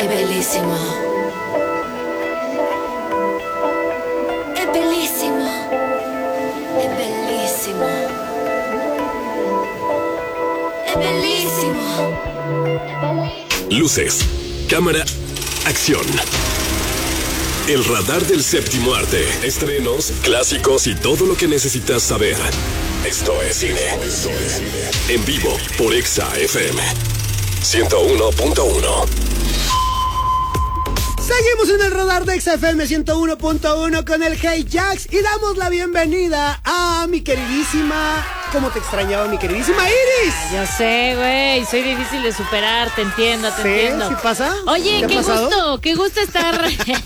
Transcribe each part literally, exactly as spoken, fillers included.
bellissimo. È bellissimo. È bellissimo. È bellissimo. Luces, cámara, acción. El radar del séptimo arte. Estrenos, clásicos y todo lo que necesitas saber. Esto es cine. Esto es cine. En vivo por Exa F M ciento uno punto uno. Seguimos en el radar de Exa F M ciento uno punto uno con el Hey Jax y damos la bienvenida a mi queridísima... ¿Cómo te extrañaba mi queridísima Iris? Yo sé, güey, soy difícil de superar, te entiendo, te ¿Sí? entiendo. ¿Sí pasa? Oye, ¿Qué qué ha pasado? gusto, qué gusto estar...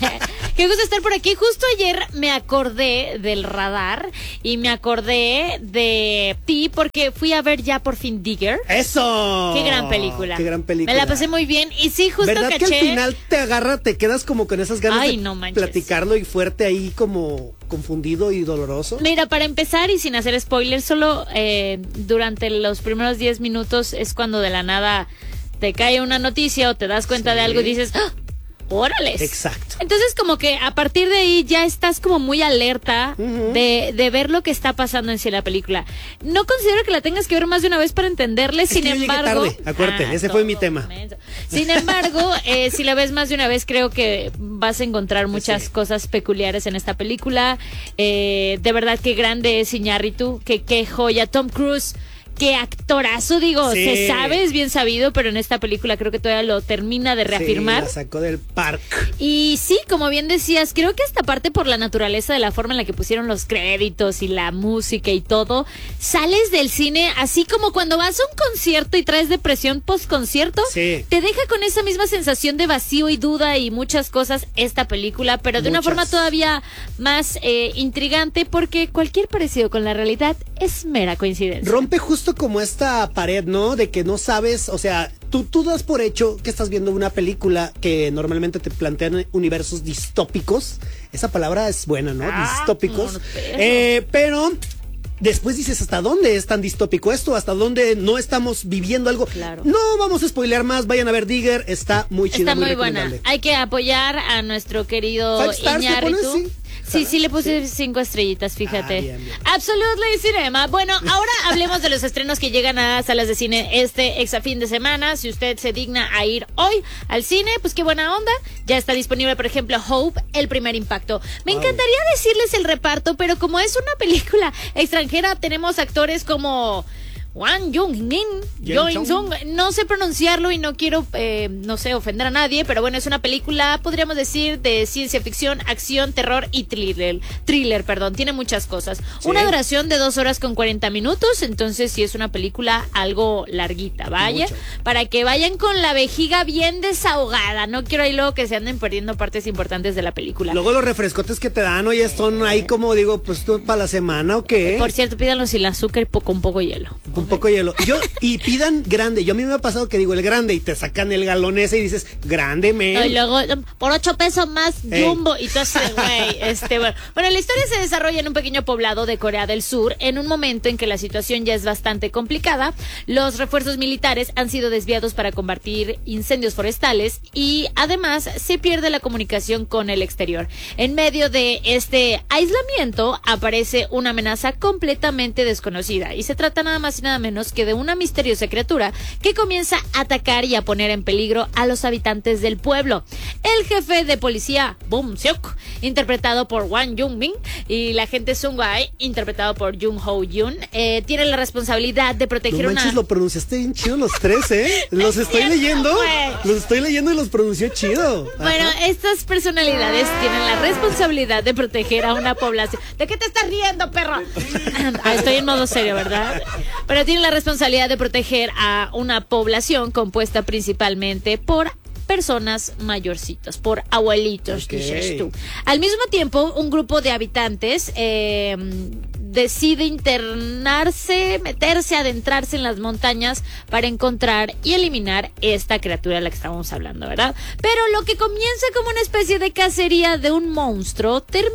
Qué gusto estar por aquí. Justo ayer me acordé del radar y me acordé de ti porque fui a ver ya por fin Digger. ¡Eso! Qué gran película. Qué gran película. Me la pasé muy bien y sí, justo ¿verdad caché... que al final te agarra, te quedas como con esas ganas Ay, de no manches. platicarlo y fuerte ahí como confundido y doloroso? Mira, para empezar y sin hacer spoilers, solo eh, durante los primeros diez minutos es cuando de la nada te cae una noticia o te das cuenta Sí. de algo y dices... ¡Ah! ¡Órales! Exacto. Entonces como que a partir de ahí ya estás como muy alerta Uh-huh. de, de ver lo que está pasando en sí en la película. No considero que la tengas que ver más de una vez para entenderle, Es sin que yo llegué embargo... tarde, acuérdate, ese fue mi tema. Menso. Sin embargo, eh, si la ves más de una vez, creo que vas a encontrar muchas Sí. cosas peculiares en esta película. Eh, de verdad, qué grande es Iñárritu, que qué joya. Tom Cruise... Qué actorazo, digo, Sí. se sabe, es bien sabido, pero en esta película creo que todavía lo termina de reafirmar. Sí, la sacó del parque. Y sí, como bien decías, creo que esta parte por la naturaleza de la forma en la que pusieron los créditos y la música y todo, sales del cine así como cuando vas a un concierto y traes depresión post-concierto, Sí. te deja con esa misma sensación de vacío y duda y muchas cosas esta película, pero de una Muchas. forma todavía más eh, intrigante porque cualquier parecido con la realidad es mera coincidencia. Rompe justo como esta pared, ¿no? De que no sabes, o sea, tú, tú das por hecho que estás viendo una película que normalmente te plantean universos distópicos. Esa palabra es buena, ¿no? Ah, Distópicos. como perro. Eh, pero después dices, ¿hasta dónde es tan distópico esto? ¿Hasta dónde no estamos viviendo algo? Claro. No vamos a spoilear más, vayan a ver Digger, está muy chida, Está muy buena. recomendable. Hay que apoyar a nuestro querido Five stars, ¿le Iñárritu. pones? Sí. Sí, sí, le puse cinco estrellitas, fíjate. Ah, bien, bien. Absolutely Cinema. Bueno, ahora hablemos de los estrenos que llegan a salas de cine este exa fin de semana. Si usted se digna a ir hoy al cine, pues qué buena onda. Ya está disponible, por ejemplo, Hope, El Primer Impacto. Me Wow. encantaría decirles el reparto, pero como es una película extranjera, tenemos actores como... Wang Jung-min, Jung Jung no sé pronunciarlo y no quiero, eh, no sé, ofender a nadie, pero bueno, es una película, podríamos decir, de ciencia ficción, acción, terror y thriller, thriller, perdón, tiene muchas cosas. Sí. Una duración de dos horas con cuarenta minutos, entonces sí es una película algo larguita, vaya, Mucho. para que vayan con la vejiga bien desahogada, no quiero ahí luego que se anden perdiendo partes importantes de la película. Luego los refrescotes que te dan, oye, son ahí como digo, pues tú para la semana o qué. Por cierto, pídanlo sin azúcar y po- con poco hielo. Un poco de hielo. Yo, y pidan grande. Yo a mí me ha pasado que digo el grande y te sacan el galón ese y dices, grande, men. Y luego, por ocho pesos más, Ey. Jumbo. Y tú así, de, güey, este, bueno. Bueno, la historia se desarrolla en un pequeño poblado de Corea del Sur, en un momento en que la situación ya es bastante complicada. Los refuerzos militares han sido desviados para combatir incendios forestales y además se pierde la comunicación con el exterior. En medio de este aislamiento aparece una amenaza completamente desconocida y se trata nada más y nada menos que de una misteriosa criatura que comienza a atacar y a poner en peligro a los habitantes del pueblo. El jefe de policía, Bum Seok, interpretado por Wang Jung-min, y la agente Sung-Wai, interpretado por Jung Ho-yoon, eh, tiene la responsabilidad de proteger No una... manches, lo pronunciaste bien chido los tres, ¿eh? Los estoy cierto, leyendo. güey. Los estoy leyendo y los pronunció chido. Bueno, Ajá. estas personalidades tienen la responsabilidad de proteger a una población. ¿De qué te estás riendo, perro? Ah, estoy en modo serio, ¿verdad? Pero tienen la responsabilidad de proteger a una población compuesta principalmente por personas mayorcitas, por abuelitos, Ok. dices tú. Al mismo tiempo, un grupo de habitantes eh, decide internarse, meterse, adentrarse en las montañas para encontrar y eliminar esta criatura de la que estábamos hablando, ¿verdad? Pero lo que comienza como una especie de cacería de un monstruo termina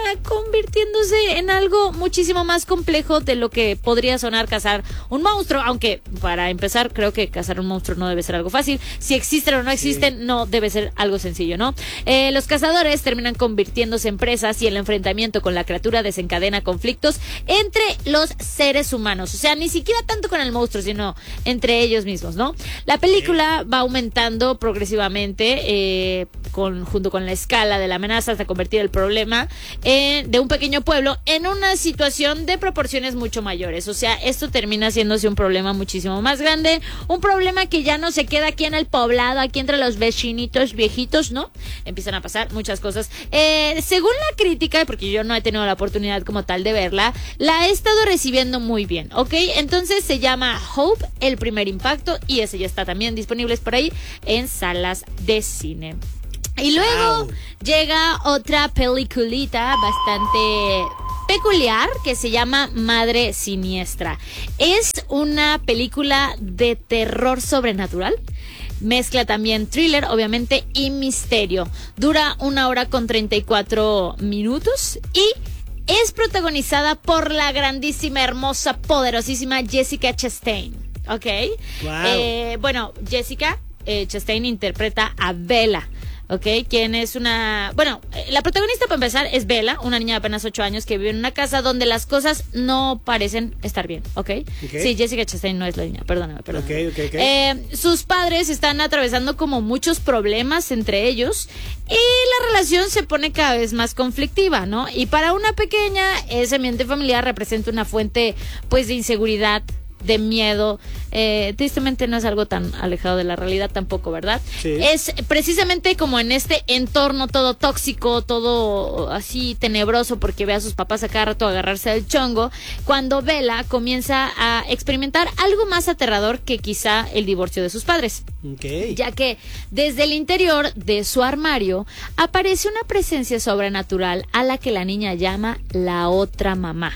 convirtiéndose en algo muchísimo más complejo de lo que podría sonar cazar un monstruo, aunque para empezar creo que cazar un monstruo no debe ser algo fácil. Si existen o no existen, sí. no debe ser algo sencillo, ¿no? Eh, los cazadores terminan convirtiéndose en presas y el enfrentamiento con la criatura desencadena conflictos entre los seres humanos, o sea, ni siquiera tanto con el monstruo, sino entre ellos mismos, ¿no? La película va aumentando progresivamente eh, con, junto con la escala de la amenaza hasta convertir el problema eh, de un pequeño pueblo en una situación de proporciones mucho mayores. O sea, esto termina haciéndose un problema muchísimo más grande, un problema que ya no se queda aquí en el poblado, aquí entre los vecinitos viejitos, ¿no? Empiezan a pasar muchas cosas. Eh, según la crítica, porque yo no he tenido la oportunidad como tal de verla, la he estado recibiendo muy bien, ¿ok? Entonces se llama Hope, el primer impacto, y ese ya está también disponible por ahí en salas de cine. Y luego wow. llega otra peliculita bastante peculiar que se llama Madre Siniestra. Es una película de terror sobrenatural. Mezcla también thriller, obviamente, y misterio. Dura una hora con treinta y cuatro minutos y es protagonizada por la grandísima, hermosa, poderosísima Jessica Chastain. ¿Ok? Wow. Eh, bueno, Jessica eh, Chastain interpreta a Bella. ¿Ok? Quien es una... Bueno, la protagonista, para empezar, es Bella, una niña de apenas ocho años que vive en una casa donde las cosas no parecen estar bien, ¿ok? okay. Sí, Jessica Chastain no es la niña, perdóname, perdóname. Okay, okay, okay. Eh, sus padres están atravesando como muchos problemas entre ellos y la relación se pone cada vez más conflictiva, ¿no? Y para una pequeña, ese ambiente familiar representa una fuente, pues, de inseguridad, de miedo. Eh, tristemente no es algo tan alejado de la realidad tampoco, ¿verdad? Sí. Es precisamente como en este entorno todo tóxico, todo así tenebroso, porque ve a sus papás a cada rato agarrarse del chongo, cuando Bella comienza a experimentar algo más aterrador que quizá el divorcio de sus padres. Okay. Ya que desde el interior de su armario aparece una presencia sobrenatural a la que la niña llama la otra mamá.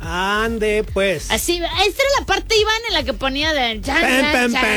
Ande, pues. Así, esta era la parte, Iván, en la que ponía de... Chan, Pam, chan, pam, chan.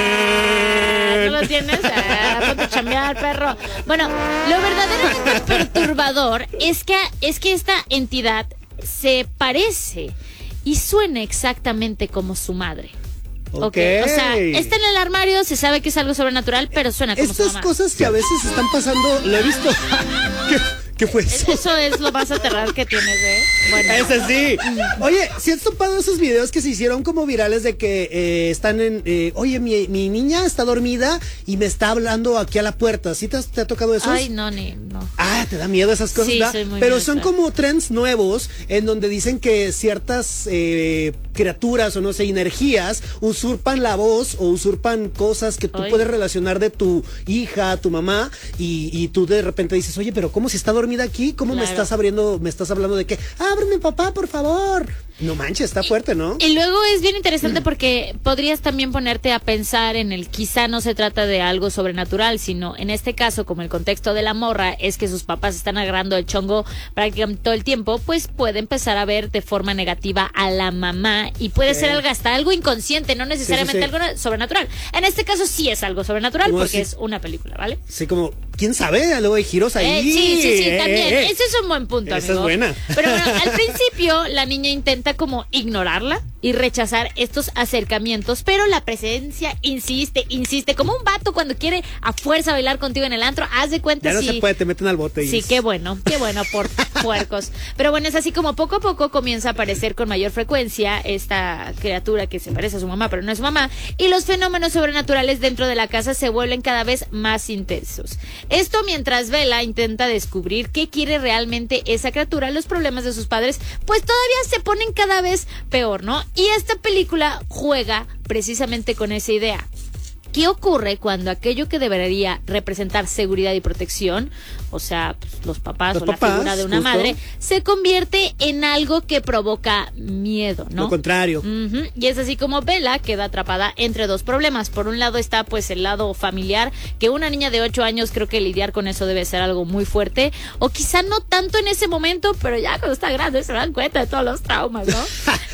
pam. ¿No lo tienes? Ah, ponte a chambear, perro. Bueno, lo verdaderamente perturbador es que, es que esta entidad se parece y suena exactamente como su madre. Okay. ok, o sea, está en el armario, se sabe que es algo sobrenatural, pero suena como Estas su mamá. cosas que a veces están pasando, lo he visto. ¿Qué, qué fue eso? Eso es lo más aterrador que tienes, ¿eh? Bueno. Ese sí. Oye, ¿si has topado esos videos que se hicieron como virales de que eh, están en... Eh, oye, mi, mi niña está dormida y me está hablando aquí a la puerta? ¿Sí te, has, te ha tocado eso? Ay, no, ni, no. Ah, te da miedo esas cosas, Sí, ¿verdad? soy muy Pero miedosa. son como trends nuevos en donde dicen que ciertas eh, criaturas o no sé, energías usurpan la voz o usurpan cosas que tú Ay. puedes relacionar de tu hija, tu mamá, y, y tú de repente dices, oye, pero ¿cómo si está dormida aquí? ¿Cómo Claro. me estás abriendo, me estás hablando de que, ábreme papá, por favor? No manches, está fuerte, ¿no? Y luego es bien interesante porque podrías también ponerte a pensar en el quizá no se trata de algo sobrenatural, sino en este caso, como el contexto de la morra es que sus papás están agarrando el chongo prácticamente todo el tiempo, pues puede empezar a ver de forma negativa a la mamá y puede Okay. ser algo, hasta algo inconsciente, no necesariamente Sí, sí, sí. algo sobrenatural. En este caso sí es algo sobrenatural ¿Cómo porque así? es una película, ¿vale? Sí, como, ¿quién sabe? Luego hay giros ahí. Eh, sí, sí, sí, Eh, también. eh, eh. Ese es un buen punto, Esa amigo. es buena. Pero bueno, al principio la niña intenta como ignorarla y rechazar estos acercamientos, pero la presencia insiste, insiste, como un vato cuando quiere a fuerza bailar contigo en el antro, haz de cuenta Ya no si... se puede, te meten al bote. Y Sí, qué bueno, qué bueno por puercos. Pero bueno, es así como poco a poco comienza a aparecer con mayor frecuencia esta criatura que se parece a su mamá, pero no es su mamá, y los fenómenos sobrenaturales dentro de la casa se vuelven cada vez más intensos. Esto mientras Bella intenta descubrir qué quiere realmente esa criatura, los problemas de sus padres, pues todavía se ponen cada vez peor, ¿no? Y esta película juega precisamente con esa idea. ¿Qué ocurre cuando aquello que debería representar seguridad y protección, o sea, pues, los papás Los o papás, la figura de una justo. madre, se convierte en algo que provoca miedo, ¿no? Lo contrario. Ujú. Y es así como Bella queda atrapada entre dos problemas. Por un lado está pues el lado familiar, que una niña de ocho años creo que lidiar con eso debe ser algo muy fuerte, o quizá no tanto en ese momento, pero ya cuando está grande se dan cuenta de todos los traumas, ¿no?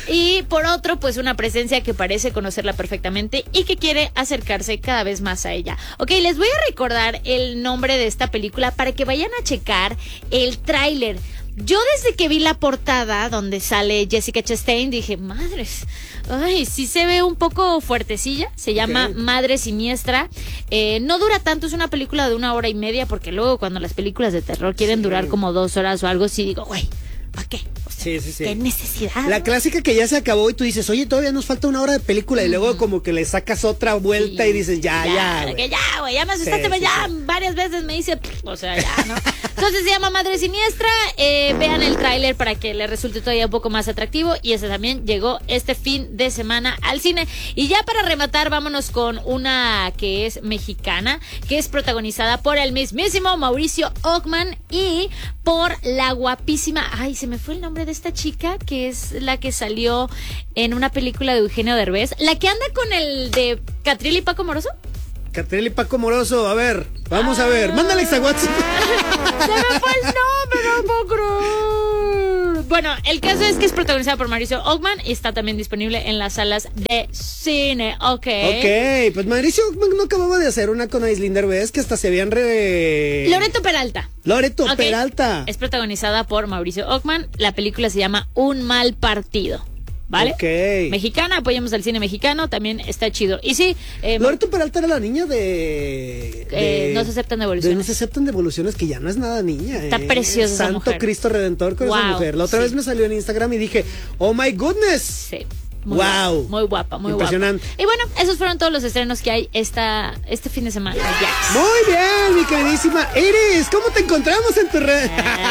Y por otro, pues una presencia que parece conocerla perfectamente y que quiere acercarse cada vez más a ella. Ok, les voy a recordar el nombre de esta película para que vayan a checar el tráiler. Yo desde que vi la portada donde sale Jessica Chastain dije, madres, ay, sí se ve un poco fuertecilla. Se llama Ok. Madre Siniestra. Eh, no dura tanto, es una película de una hora y media, porque luego cuando las películas de terror quieren Sí. durar como dos horas o algo, sí digo, güey, ¿para qué? O sea, Sí, sí, sí. ¿qué necesidad? La ¿no? clásica que ya se acabó y tú dices, oye, todavía nos falta una hora de película. Y luego como que le sacas otra vuelta Sí. y dices, ya, ya, güey. Que ya, güey, ya me asustaste, Sí, güey, sí, ya sí. varias veces me dice, pff, o sea, ya, ¿no? Entonces se llama Madre Siniestra, eh, vean el tráiler para que le resulte todavía un poco más atractivo, y ese también llegó este fin de semana al cine. Y ya para rematar, vámonos con una que es mexicana, que es protagonizada por el mismísimo Mauricio Ockman y por la guapísima, ay, se me fue el nombre de esta chica, que es la que salió en una película de Eugenio Derbez, la que anda con el de Catril y Paco Moroso. Catril y Paco Moroso, a ver, vamos a ver. Mándales a WhatsApp. Se me fue el nombre, no puedo creer. Bueno, el caso es que es protagonizada por Mauricio Ockman y está también disponible en las salas de cine. Ok. Ok, pues Mauricio Ockman no acababa de hacer una con Aislinn Derbez que hasta se habían re... Loreto Peralta. Loreto Ok. Peralta. Es protagonizada por Mauricio Ockman. La película se llama Un Mal Partido. ¿Vale? Ok. Mexicana, apoyemos al cine mexicano, también está chido. Y sí, eh, Loreto Peralta era la niña de... Eh, de- no se aceptan de devoluciones. No se aceptan devoluciones, que ya no es nada niña. Está eh. preciosa esa Santo mujer. Cristo Redentor con esa Wow, mujer. La otra sí. vez me salió en Instagram y dije, oh my goodness. sí. Muy Wow. guapa, muy guapa, muy Impresionante. guapa. Y bueno, esos fueron todos los estrenos que hay esta, este fin de semana. Jax. Muy bien, mi queridísima Iris. ¿Cómo te encontramos en tu red?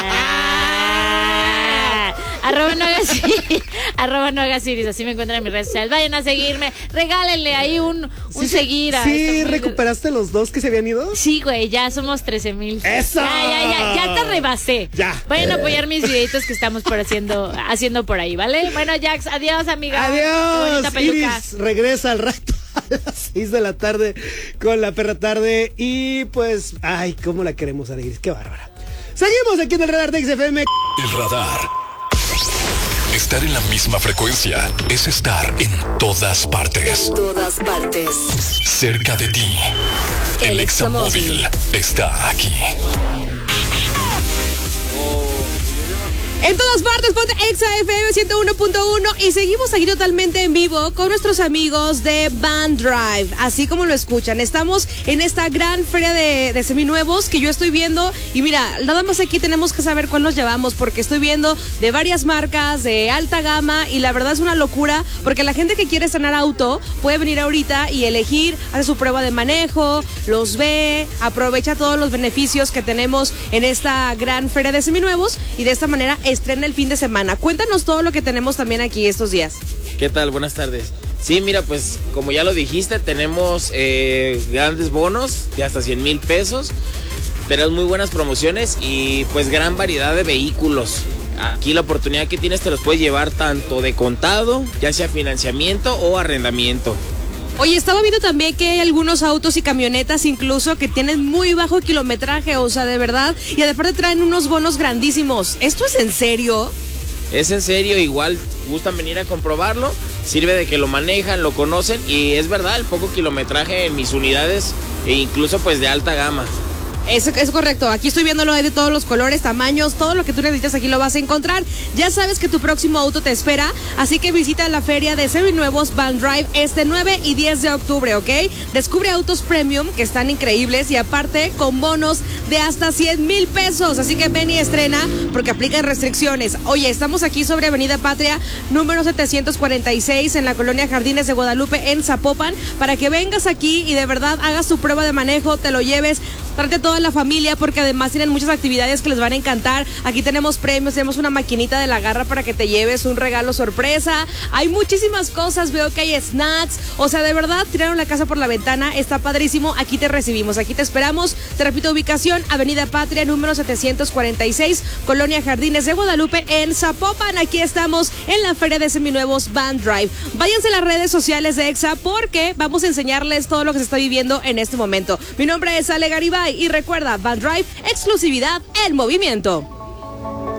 Ah, arroba no hagas iris, arroba no hagas iris, así me encuentran en mis redes sociales. Vayan a seguirme, regálenle ahí un, un Sí, sí, seguir a Sí, esta- ¿recuperaste los dos que se habían ido? Sí, güey, ya somos trece mil. ¡Eso! Ya, ya, ya, ya te rebasé. Ya. Vayan a apoyar mis videitos que estamos por haciendo, haciendo por ahí, ¿vale? Bueno, Jax, adiós, amiga. Qué Adiós. bonita peluca. Iris regresa al rato a las seis de la tarde con la perra tarde. Y pues, ay, cómo la queremos a Iris. Qué bárbara. Seguimos aquí en el radar de X F M. El radar. Estar en la misma frecuencia es estar en todas partes. Todas partes. Cerca de ti. El El Examóvil está aquí. En todas partes, ponte Exa F M ciento uno punto uno y seguimos aquí totalmente en vivo con nuestros amigos de Van Drive. Así como lo escuchan, estamos en esta gran feria de, de seminuevos que yo estoy viendo. Y mira, nada más aquí tenemos que saber cuál nos llevamos, porque estoy viendo de varias marcas de alta gama y la verdad es una locura, porque la gente que quiere estrenar auto puede venir ahorita y elegir, hace su prueba de manejo, los ve, aprovecha todos los beneficios que tenemos en esta gran feria de seminuevos y de esta manera estrena el fin de semana. Cuéntanos todo lo que tenemos también aquí estos días. ¿Qué tal? Buenas tardes. Sí, mira, pues como ya lo dijiste, tenemos eh, grandes bonos de hasta cien mil pesos. Tenemos muy buenas promociones y pues gran variedad de vehículos. Aquí la oportunidad que tienes te los puedes llevar tanto de contado, ya sea financiamiento o arrendamiento. Oye, estaba viendo también que hay algunos autos y camionetas incluso que tienen muy bajo kilometraje, o sea, de verdad, y aparte traen unos bonos grandísimos. ¿Esto es en serio? Es en serio, igual gustan venir a comprobarlo, sirve de que lo manejan, lo conocen y es verdad, el poco kilometraje en mis unidades e incluso pues de alta gama. Es, es correcto, aquí estoy viéndolo de todos los colores, tamaños, todo lo que tú necesitas aquí lo vas a encontrar. Ya sabes que tu próximo auto te espera, así que visita la feria de seminuevos Van Drive este nueve y diez de octubre, ¿ok? Descubre autos premium que están increíbles y aparte con bonos de hasta cien mil pesos, así que ven y estrena porque aplican restricciones. Oye, estamos aquí sobre Avenida Patria, número setecientos cuarenta y seis en la colonia Jardines de Guadalupe en Zapopan, para que vengas aquí y de verdad hagas tu prueba de manejo, te lo lleves, trate a toda la familia porque además tienen muchas actividades que les van a encantar. Aquí tenemos premios, tenemos una maquinita de la garra para que te lleves un regalo sorpresa. Hay muchísimas cosas, veo que hay snacks, o sea, de verdad tiraron la casa por la ventana, está padrísimo. Aquí te recibimos, aquí te esperamos. Te repito, ubicación, Avenida Patria, número setecientos cuarenta y seis, Colonia Jardines de Guadalupe en Zapopan. Aquí estamos en la feria de seminuevos Van Drive. Váyanse a las redes sociales de Exa porque vamos a enseñarles todo lo que se está viviendo en este momento. Mi nombre es Ale Garibay y recuerda, Van Drive, exclusividad en movimiento.